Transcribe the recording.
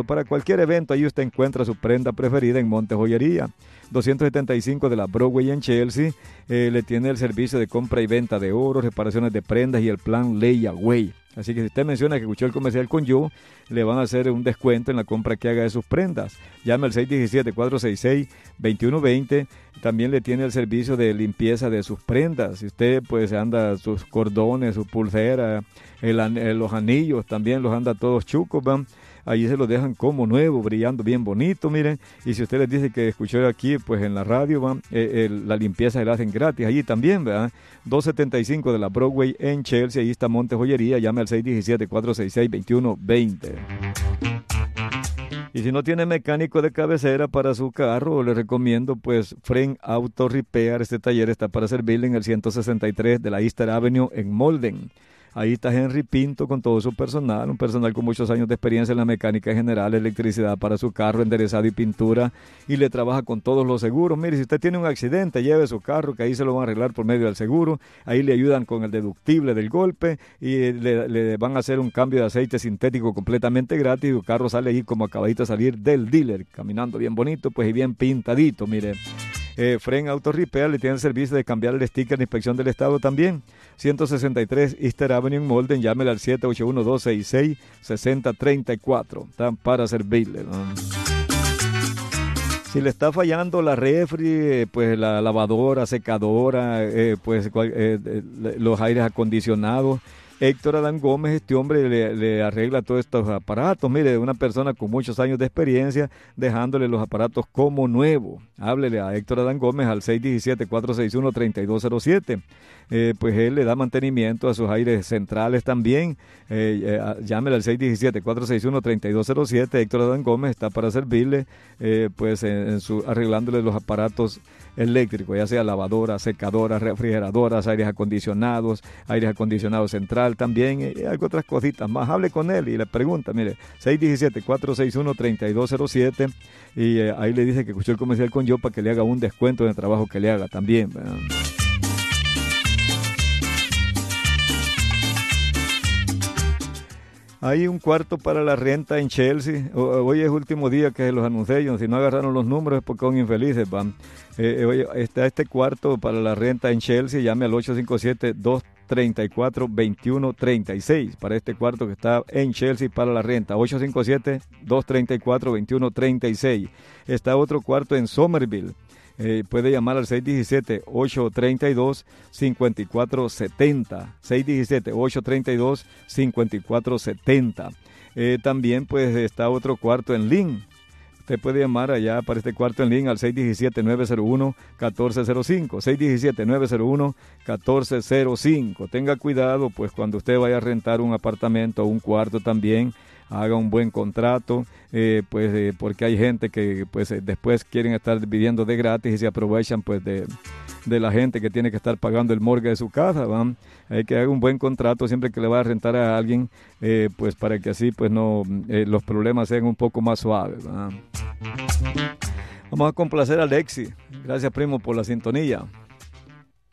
para cualquier evento, ahí usted encuentra su prenda preferida en Monte Joyería. 275 de la Broadway en Chelsea, le tiene el servicio de compra y venta de oro, reparaciones de prendas y el plan Layaway. Así que si usted menciona que escuchó el comercial con yo, le van a hacer un descuento en la compra que haga de sus prendas. Llame al 617-466-2120. También le tiene el servicio de limpieza de sus prendas. Si usted pues anda sus cordones, sus pulseras, los anillos, también los anda todos chucos, ¿van? Allí se los dejan como nuevo, brillando bien bonito, miren. Y si usted les dice que escuchó aquí, pues en la radio, ¿va? La limpieza la hacen gratis allí también, ¿verdad? 275 de la Broadway en Chelsea, ahí está Monte Joyería. Llame al 617-466-2120. Y si no tiene mecánico de cabecera para su carro, le recomiendo pues Fren Auto Repair. Este taller está para servirle en el 163 de la Easter Avenue en Molden. Ahí está Henry Pinto con todo su personal, un personal con muchos años de experiencia en la mecánica general, electricidad para su carro, enderezado y pintura, y le trabaja con todos los seguros. Mire, si usted tiene un accidente, lleve su carro, que ahí se lo van a arreglar por medio del seguro. Ahí le ayudan con el deductible del golpe y le van a hacer un cambio de aceite sintético completamente gratis. Y su carro sale ahí como acabadito de salir del dealer, caminando bien bonito, pues y bien pintadito, mire. Fren Auto Repair le tiene el servicio de cambiar el sticker de inspección del estado también. 163 Easter Avenue en Molden. Llámele al 781-266-6034. Están para servirle, ¿no? Si le está fallando la refri, pues la lavadora, secadora, los aires acondicionados, Héctor Adán Gómez, este hombre le arregla todos estos aparatos. Mire, una persona con muchos años de experiencia, dejándole los aparatos como nuevo. Háblele a Héctor Adán Gómez al 617-461-3207. Pues él le da mantenimiento a sus aires centrales también. Llámele al 617-461-3207. Héctor Adán Gómez está para servirle, arreglándole los aparatos eléctricos, ya sea lavadoras, secadoras, refrigeradoras, aires acondicionados central también, y algo otras cositas más. Hable con él y le pregunta, mire, 617-461-3207, y ahí le dice que escuchó el comercial con yo para que le haga un descuento en el trabajo que le haga también, ¿verdad? Hay un cuarto para la renta en Chelsea. Hoy es último día que los anuncié. Si no agarraron los números es porque son infelices, van. Hoy está este cuarto para la renta en Chelsea. Llame al 857-234-2136 para este cuarto que está en Chelsea para la renta. 857-234-2136. Está otro cuarto en Somerville. Puede llamar al 617-832-5470. 617-832-5470. También pues está otro cuarto en Lynn. Usted puede llamar allá para este cuarto en Lynn al 617-901-1405. 617-901-1405. Tenga cuidado pues cuando usted vaya a rentar un apartamento o un cuarto también. Haga un buen contrato, porque hay gente que pues después quieren estar viviendo de gratis y se aprovechan pues de la gente que tiene que estar pagando el mortgage de su casa, ¿va? Hay que hacer un buen contrato siempre que le va a rentar a alguien, pues para que así pues no los problemas sean un poco más suaves, ¿va? Vamos a complacer a Alexi. Gracias, primo, por la sintonía.